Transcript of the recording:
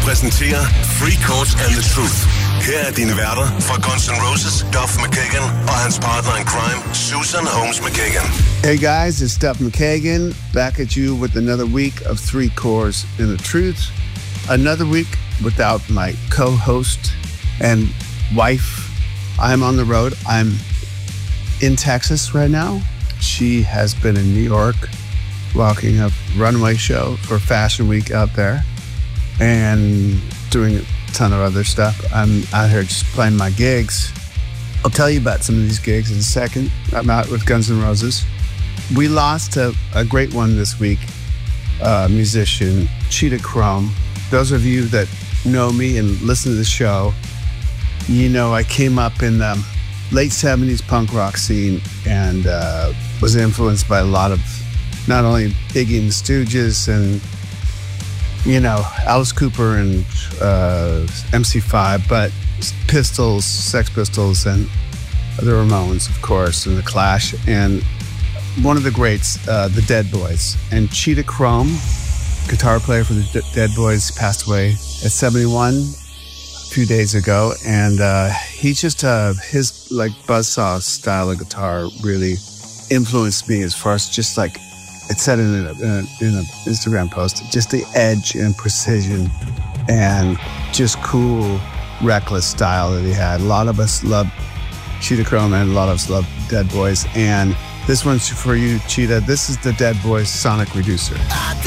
præsenterer Three Chords and the Truth. Her er dine værter fra Guns N' Roses, Duff McKagan, og hans partner in crime, Susan Holmes McKagan. Hey guys, it's Duff McKagan, back at you with another week of Three Chords and the Truth. Another week without my co-host and wife. I'm on the road. I'm in Texas right now. She has been in New York walking a runway show for Fashion Week out there and doing a ton of other stuff. I'm out here just playing my gigs. I'll tell you about some of these gigs in a second. I'm out with Guns N' Roses. We lost a great one this week, musician Cheetah Chrome. Those of you that know me and listen to the show, you know I came up in the late 70s punk rock scene and was influenced by a lot of not only Iggy and the Stooges and, you know, Alice Cooper and MC5, but Pistols, Sex Pistols, and the Ramones, of course, and the Clash, and one of the greats, the Dead Boys. And Cheetah Chrome, guitar player for the Dead Boys, passed away at 71 a few days ago, and he just his like buzzsaw style of guitar really influenced me as far as just like it said in an Instagram post, just the edge and precision and just cool, reckless style that he had. A lot of us love Cheetah Chrome and a lot of us love Dead Boys, and this one's for you, Cheetah. This is the Dead Boys Sonic Reducer.